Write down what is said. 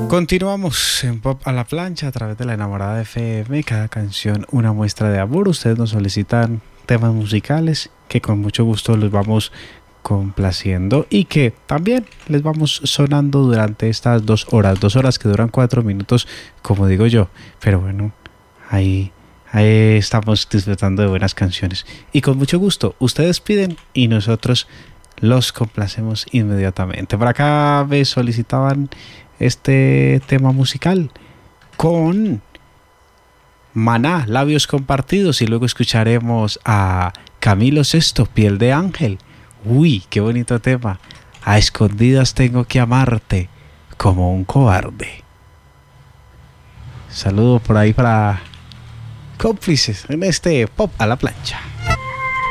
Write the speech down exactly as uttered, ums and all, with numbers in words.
Continuamos en Pop a la Plancha a través de la Enamorada F M. Cada canción una muestra de amor. Ustedes nos solicitan temas musicales que con mucho gusto los vamos complaciendo y que también les vamos sonando durante estas dos horas. Dos horas que duran cuatro minutos, como digo yo. Pero bueno, ahí, ahí estamos disfrutando de buenas canciones. Y con mucho gusto, ustedes piden y nosotros los complacemos inmediatamente. Por acá me solicitaban este tema musical con Maná, Labios Compartidos, y luego escucharemos a Camilo Sesto, Piel de Ángel. Uy, qué bonito tema. A escondidas tengo que amarte como un cobarde. Saludo por ahí para cómplices en este Pop a la Plancha.